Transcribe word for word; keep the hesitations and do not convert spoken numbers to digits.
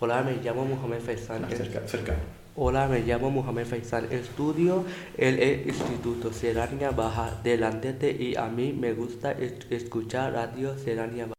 Hola, me llamo Mohamed Faisal. Cerca, cerca. Hola, me llamo Mohamed Faisal. Estudio en el Instituto Serrania Baja delante de y a mí me gusta es- escuchar Radio Serrania Baja.